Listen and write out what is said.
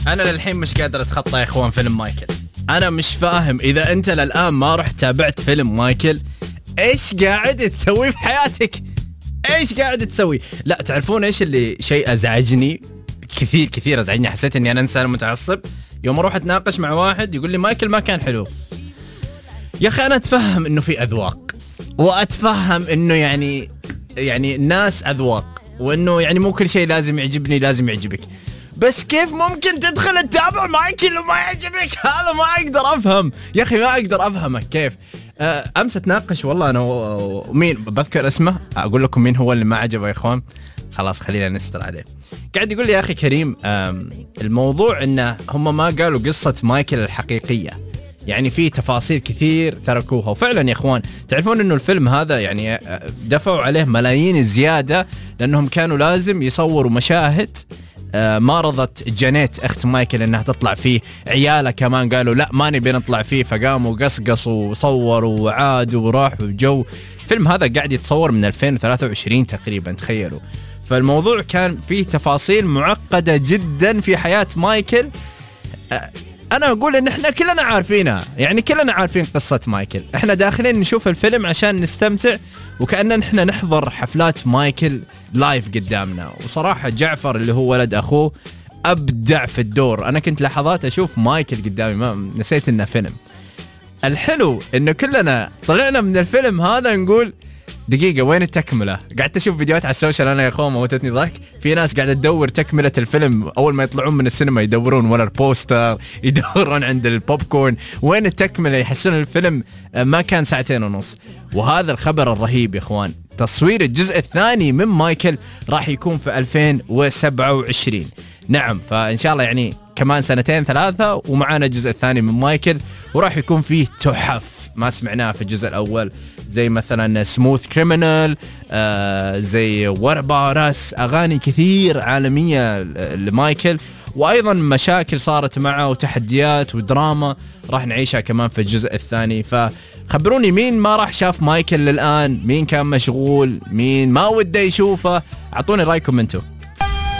أنا للحين مش قادر أتخطى يا إخوان فيلم مايكل. أنا مش فاهم إذا أنت للآن ما رحت تابعت فيلم مايكل إيش قاعد تسوي في حياتك؟ إيش قاعد تسوي؟ لا تعرفون إيش اللي شيء أزعجني كثير أزعجني، حسيت إني أنا إنسان متعصب يوم أروح أتناقش مع واحد يقول لي مايكل ما كان حلو. يا أخي أنا أتفهم إنه في أذواق، وأتفهم إنه يعني الناس أذواق، وإنه يعني مو كل شيء لازم يعجبني لازم يعجبك، بس كيف ممكن تدخل تتابع مايكل وما يعجبك؟ هذا ما أقدر أفهم يا أخي، ما أقدر أفهمك كيف. أمس أتناقش والله أنا ومين بذكر اسمه، أقول لكم مين هو اللي ما عجبه يا إخوان، خلاص خلينا نستر عليه. قاعد يقول لي يا أخي كريم الموضوع إنه هم ما قالوا قصة مايكل الحقيقية، يعني في تفاصيل كثير تركوها. وفعلا يا إخوان تعرفون إنه الفيلم هذا يعني دفعوا عليه ملايين زيادة لأنهم كانوا لازم يصوروا مشاهد ما رضت جانيت أخت مايكل إنها تطلع فيه، عياله كمان قالوا لا ما نبي نطلع فيه، فقاموا قصقصوا وصوروا وعادوا وراحوا جو. الفيلم هذا قاعد يتصور من 2023 تقريبا، تخيلوا. فالموضوع كان فيه تفاصيل معقدة جدا في حياة مايكل. أنا أقول إن إحنا كلنا عارفينها، يعني كلنا عارفين قصة مايكل، إحنا داخلين نشوف الفيلم عشان نستمتع وكأننا إحنا نحضر حفلات مايكل لايف قدامنا. وصراحة جعفر اللي هو ولد أخوه أبدع في الدور، أنا كنت لحظات أشوف مايكل قدامي ما نسيت إنه فيلم. الحلو إنه كلنا طلعنا من الفيلم هذا نقول دقيقة وين التكملة؟ قاعد أشوف فيديوهات على السوشيال أنا يا أخوان موتتني ضحك، في ناس قاعدة تدور تكملة الفيلم أول ما يطلعون من السينما، يدورون ولا البوستر، يدورون عند البوب كورن، وين التكملة؟ يحسون الفيلم ما كان 2.5 ساعة. وهذا الخبر الرهيب يا إخوان، تصوير الجزء الثاني من مايكل راح يكون في 2027. نعم، فإن شاء الله يعني كمان 2-3 ومعانا الجزء الثاني من مايكل، وراح يكون فيه تحف ما سمعناها في الجزء الأول، زي مثلا سموث كريمينال، زي وربارس، أغاني كثير عالمية لمايكل، وأيضا مشاكل صارت معه وتحديات ودراما راح نعيشها كمان في الجزء الثاني. فخبروني مين ما راح شاف مايكل للآن، مين كان مشغول، مين ما وده يشوفه، أعطوني رأيكم انتو.